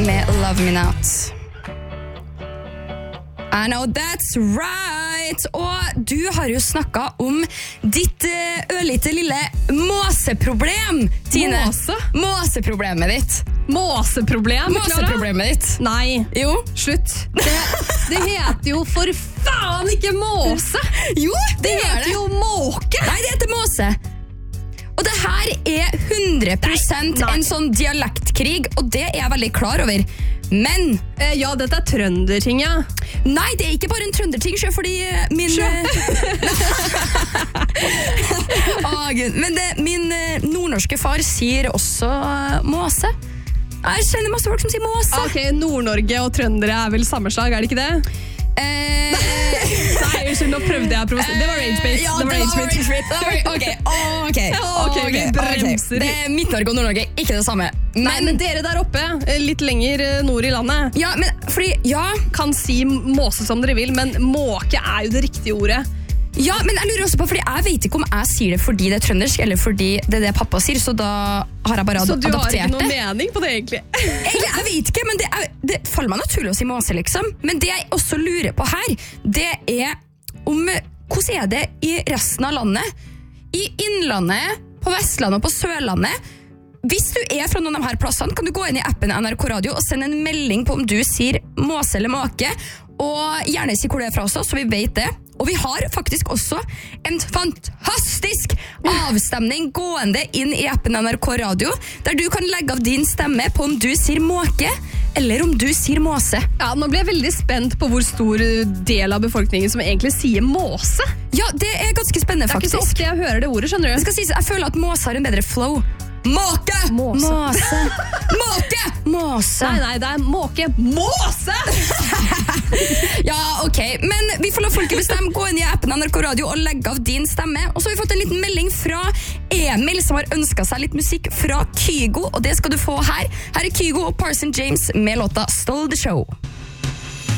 med Love Me Not. I know that's right. Og du har jo snakket om ditt ørlite lille måseproblem, Tine. Måseproblemet ditt. Måseproblemet ditt. Nei, Jo. slutt. Det heter jo for faen ikke måse. Jo, det heter jo måke. Nei, det heter måse. Og det her er 100% Nei. en sånn dialektkrig, og det er jeg veldig klar over. Men Ja, dette er trønderting, ja. nei, det er ikke bare en trønderting, sjø, fordi min Gud. Men min nordnorske far sier også måse. Jeg kjenner masse folk som sier måse. Ok, Nord-Norge og trøndere er vel samme slag, er det ikke det? Nei, unnskyld, nå prøvde jeg å provosere. Det var rage-bait. Ja, det var rage-bait. Ok, vi bremser. Det er Midt-Norge og Nord-Norge, ikke det samme. Men dere der oppe, litt lenger nord i landet, Ja, men fordi, kan si måse som dere vil, men måke er jo det riktige ordet. Ja, men jeg lurer også på, fordi jeg vet ikke om jeg sier det fordi det er trøndersk, eller fordi det er det pappa sier, så da har jeg bare Så du har adaptert ikke noen det. mening på det, egentlig? Egentlig, jeg vet ikke, men det faller meg naturlig å si måse, liksom. Men det jeg også lurer på her, det er om, hvordan er det i resten av landet? I Innlandet, på Vestlandet og på Sørlandet, hvis du er fra noen av de her plassene, kan du gå inn i appen NRK Radio og sende en melding på om du sier måse eller måke, og gjerne si hvor det er fra også, så vi vet det. Og vi har faktisk også en fantastisk avstemning gående inn i appen NRK Radio, der du kan legge av din stemme på om du sier måke, eller om du sier måse. Ja, nå ble jeg veldig spent på hvor stor del av befolkningen som egentlig sier måse. Ja, det er ganske spennende, Det er ikke så faktisk. ofte jeg hører det ordet, skjønner Det du? skal sies, jeg føler at måse har en bedre flow. Måke! Måse. Måke! Måse! Nei, det er måke. Måse! Ja, ok. Men vi får la folket bestemme. Gå inn i appen NRK Radio og legge av din stemme. Og så har vi fått en liten melding fra Emil, som har ønsket seg litt musikk fra Kygo, og det skal du få her. Her er Kygo og Parson James med låta Stole the Show.